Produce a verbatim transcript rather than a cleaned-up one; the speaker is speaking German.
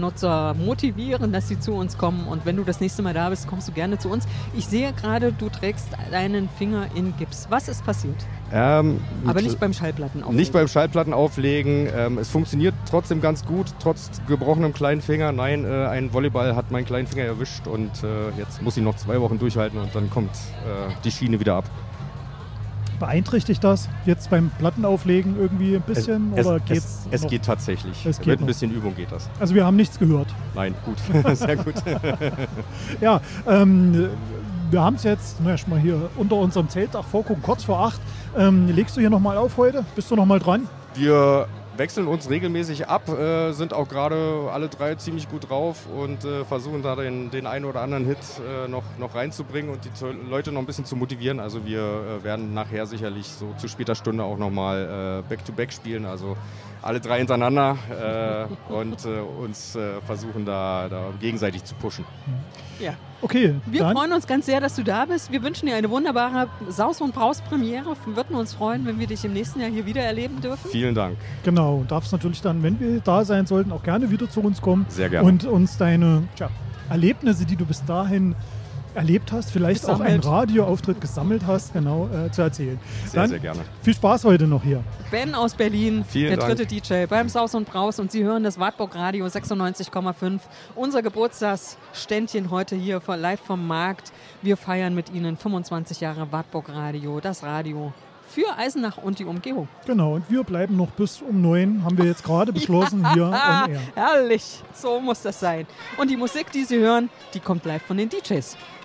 Nutzer motivieren, dass sie zu uns kommen. Und wenn du das nächste Mal da bist, kommst du gerne zu uns. Ich sehe gerade, du trägst deinen Finger in Gips. Was ist passiert? Ähm, Aber nicht beim Schallplattenauflegen. Nicht beim Schallplattenauflegen. Ähm, es funktioniert trotzdem ganz gut, trotz gebrochenem kleinen Finger. Nein, äh, ein Volleyball hat meinen kleinen Finger erwischt und äh, jetzt muss ich noch zwei Wochen durchhalten und dann kommt äh, die Schiene wieder ab. Beeinträchtigt das jetzt beim Plattenauflegen irgendwie ein bisschen? Es, oder es, geht's es, es noch? geht tatsächlich. Es geht Mit ein noch. bisschen Übung geht das. Also wir haben nichts gehört. Nein, gut. Sehr gut. Ja, ähm, wir haben es jetzt, na, schon mal hier unter unserem Zeltdach vorgucken, kurz vor acht. Ähm, legst du hier nochmal auf heute? Bist du nochmal dran? Wir wechseln uns regelmäßig ab, äh, sind auch gerade alle drei ziemlich gut drauf und äh, versuchen da den, den einen oder anderen Hit äh, noch, noch reinzubringen und die to- Leute noch ein bisschen zu motivieren. Also wir äh, werden nachher sicherlich so zu später Stunde auch nochmal äh, Back-to-Back spielen, also alle drei hintereinander äh, und äh, uns äh, versuchen da, da gegenseitig zu pushen. Ja. Okay, Wir dann freuen uns ganz sehr, dass du da bist. Wir wünschen dir eine wunderbare Saus- und Braus-Premiere. Wir würden uns freuen, wenn wir dich im nächsten Jahr hier wieder erleben dürfen. Vielen Dank. genau, darfst natürlich dann, wenn wir da sein sollten, auch gerne wieder zu uns kommen. Sehr gerne. Und uns deine tja, Erlebnisse, die du bis dahin erlebt hast, vielleicht Gesammelt. auch einen Radioauftritt gesammelt hast, genau äh, zu erzählen. Sehr, dann sehr gerne. viel Spaß heute noch hier. Ben aus Berlin, Vielen der Dank. dritte D J beim Saus und Braus. Und Sie hören das Wartburg Radio sechsundneunzig Komma fünf. Unser Geburtstagsständchen heute hier vor- live vom Markt. Wir feiern mit Ihnen fünfundzwanzig Jahre Wartburg Radio, das Radio für Eisenach und die Umgebung. Genau, und wir bleiben noch bis um neun, haben wir jetzt gerade beschlossen, hier on air. Herrlich, so muss das sein. Und die Musik, die Sie hören, die kommt live von den D Js.